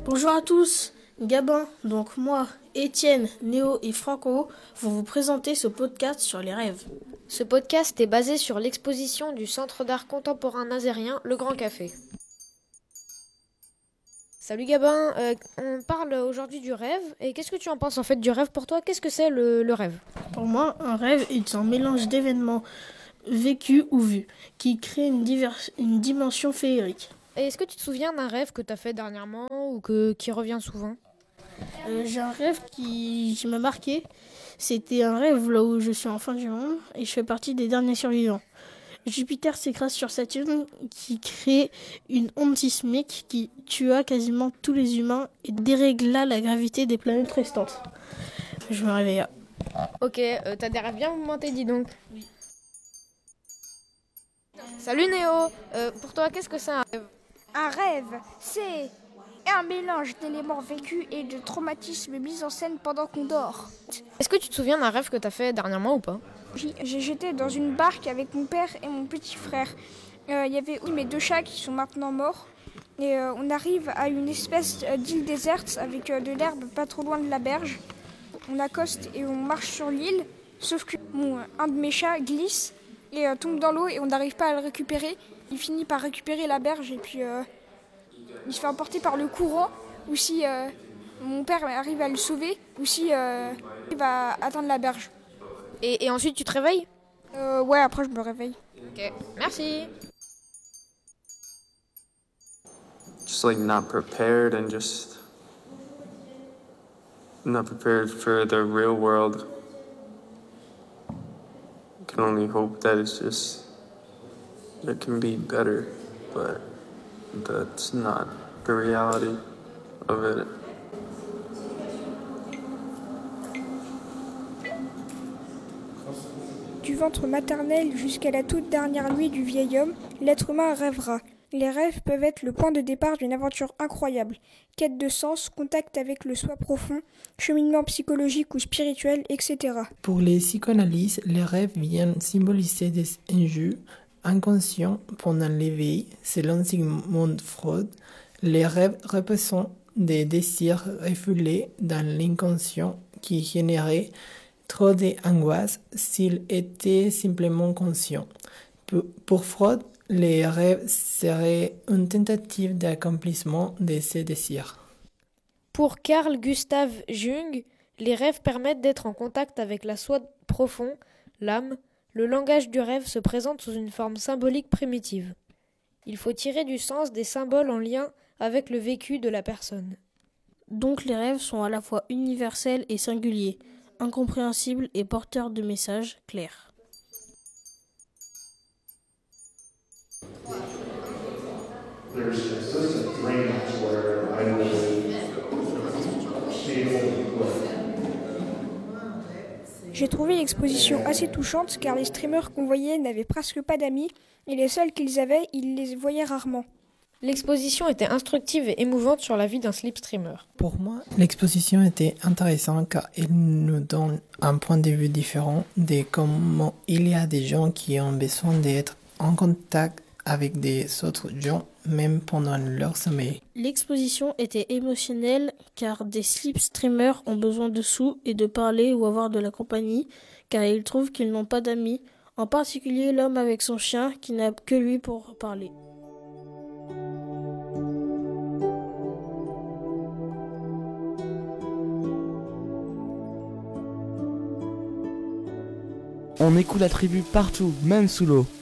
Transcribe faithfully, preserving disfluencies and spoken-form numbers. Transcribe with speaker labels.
Speaker 1: Bonjour à tous, Gabin, donc moi, Étienne, Néo et Franco vont vous présenter ce podcast sur les rêves.
Speaker 2: Ce podcast est basé sur l'exposition du Centre d'art contemporain nazérien Le Grand Café. Salut Gabin, euh, on parle aujourd'hui du rêve, et qu'est-ce que tu en penses en fait du rêve pour toi? Qu'est-ce que c'est le, le rêve?
Speaker 1: Pour moi, un rêve est un mélange d'événements vécus ou vus, qui crée une, divers- une dimension féerique.
Speaker 2: Et est-ce que tu te souviens d'un rêve que tu as fait dernièrement ou que, qui revient souvent?
Speaker 1: Euh, j'ai un rêve qui, qui m'a marqué, c'était un rêve là où je suis en fin du monde et je fais partie des derniers survivants. Jupiter s'écrase sur Saturne qui crée une onde sismique qui tua quasiment tous les humains et dérégla la gravité des planètes restantes. Je me réveille.
Speaker 2: Ok, euh, t'as des rêves bien mouvementés, dis donc. Oui. Salut Néo, euh, pour toi qu'est-ce que c'est un rêve?
Speaker 3: Un rêve, c'est un mélange d'éléments vécus et de traumatismes mis en scène pendant qu'on dort.
Speaker 2: Est-ce que tu te souviens d'un rêve que t'as fait dernièrement ou pas?
Speaker 3: J- J'étais dans une barque avec mon père et mon petit frère. Euh, Il y avait oui, mes deux chats qui sont maintenant morts. Et euh, on arrive à une espèce d'île déserte avec euh, de l'herbe pas trop loin de la berge. On accoste et on marche sur l'île, sauf que mon, un de mes chats glisse et euh, tombe dans l'eau et on n'arrive pas à le récupérer. Il finit par récupérer la berge et puis euh, il se fait emporter par le courant, ou si euh, mon père arrive à le sauver, ou si euh, il va atteindre la berge.
Speaker 2: Et, et ensuite tu te réveilles?
Speaker 3: Euh, ouais, après je me réveille.
Speaker 2: Ok, merci.
Speaker 4: Just like not prepared and just not prepared for the real world. I can only hope that it's just it can be better, but that's not the reality of it.
Speaker 3: Du ventre maternel jusqu'à la toute dernière nuit du vieil homme, l'être humain rêvera. Les rêves peuvent être le point de départ d'une aventure incroyable. Quête de sens, contact avec le soi profond, cheminement psychologique ou spirituel, et cetera.
Speaker 5: Pour les psychanalystes, les rêves viennent symboliser des enjeux inconscients pendant l'éveil. Selon Sigmund Freud, les rêves représentent des désirs refoulés dans l'inconscient qui généraient trop d'angoisse s'ils étaient simplement conscients. Pour Freud, les rêves seraient une tentative d'accomplissement de ces désirs.
Speaker 2: Pour Carl Gustav Jung, les rêves permettent d'être en contact avec la soi profond, l'âme. Le langage du rêve se présente sous une forme symbolique primitive. Il faut tirer du sens des symboles en lien avec le vécu de la personne.
Speaker 1: Donc les rêves sont à la fois universels et singuliers, incompréhensibles et porteurs de messages clairs.
Speaker 6: There's consistent dreams where I will see
Speaker 3: J'ai trouvé l'exposition assez touchante car les streamers qu'on voyait n'avaient presque pas d'amis et les seuls qu'ils avaient, ils les voyaient rarement.
Speaker 2: L'exposition était instructive et émouvante sur la vie d'un slipstreamer.
Speaker 5: Pour moi, l'exposition était intéressante car elle nous donne un point de vue différent de comment il y a des gens qui ont besoin d'être en contact avec des autres gens, même pendant leur sommeil.
Speaker 1: L'exposition était émotionnelle car des slipstreamers ont besoin de sous et de parler ou avoir de la compagnie car ils trouvent qu'ils n'ont pas d'amis, en particulier l'homme avec son chien qui n'a que lui pour parler.
Speaker 7: On écoute la tribu partout, même sous l'eau.